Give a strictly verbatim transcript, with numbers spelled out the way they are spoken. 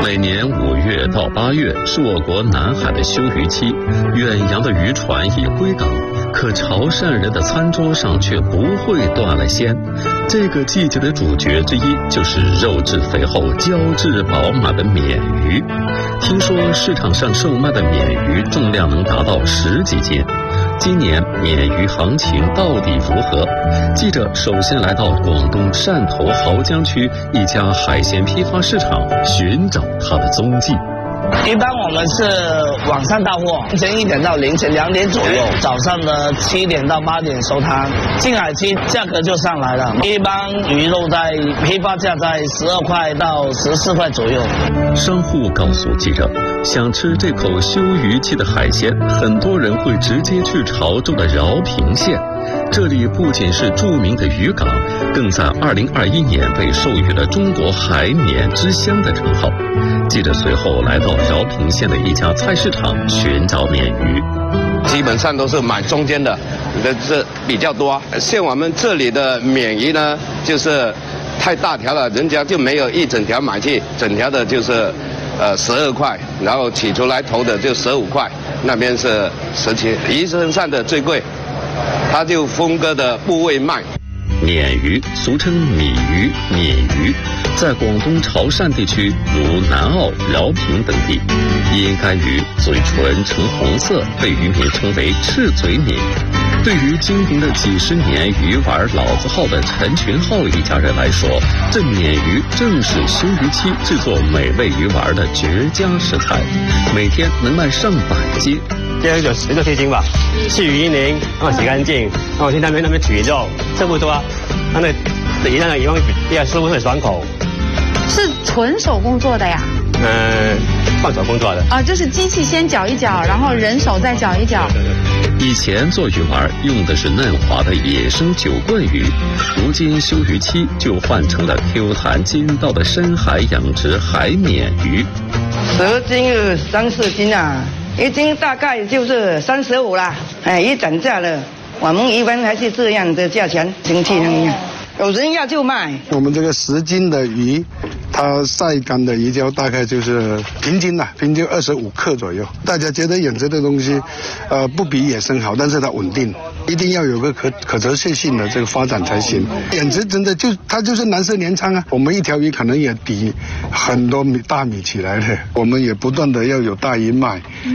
每年五月到八月是我国南海的休渔期，远洋的渔船已归港，可潮汕人的餐桌上却不会断了鲜。这个季节的主角之一就是肉质肥厚、胶质饱满的鲶鱼。听说市场上售卖的鲶鱼重量能达到十几斤。今年鲶鱼行情到底如何？记者首先来到广东汕头濠江区一家海鲜批发市场，寻找它的踪迹。 一般我们是晚上到货，凌晨一点到凌晨两点左右，早上的七点到八点收摊。近海期价格就上来了，一般鱼肉在批发价在十二块到十四块左右。 商户告诉记者，想吃这口休渔期的海鲜，很多人会直接去潮州的饶平县。这里不仅是著名的渔港，更在二零二一年被授予了中国海鲶之乡的称号。记者随后来到饶平县的一家菜市场寻找鲶鱼， 基本上都是买中间的，这这比较多。像我们这里的鲶鱼呢，就是太大条了，人家就没有一整条买去，整条的就是呃十二块，然后起出来头的就十五块，那边是十七，鱼身上的最贵。它就分割的部位卖。 鲶鱼俗称米鱼、鲶鱼，在广东潮汕地区如南澳、饶平等地，因该鱼嘴唇呈红色，被渔民称为赤嘴鲶。对于经营了几十年鱼丸老字号的陈群浩一家人来说，这鲶鱼正是休渔期制作美味鱼丸的绝佳食材，每天能卖上百斤。 这样就十六七斤吧，去鱼一年，让它洗干净，然后去那边那边取肉，这么多，那那鱼那个鱼比较舒服，很爽口。 是纯手工做的呀？ 嗯、呃，换手工做的。啊， 就是机器先搅一搅，然后人手再搅一搅。 对对对。 以前做鱼丸用的是嫩滑的野生九棍鱼，如今休渔期就换成了 Q 弹筋道的深海养殖海鲶鱼。 十斤是三四斤啊。一斤大概就是三十五啦，哎，一涨价了，我们一般还是这样的价钱，生气那样，有人要就卖。 我们这个十斤的鱼，它晒干的鱼胶大概就是平均啦，平均二十五克左右。大家觉得养殖的东西，呃，不比野生好，但是它稳定，一定要有个可可持续性的这个发展才行。养殖真的就它就是蓝色镰仓啊，我们一条鱼可能也抵很多米大米起来的，我们也不断的要有大鱼卖。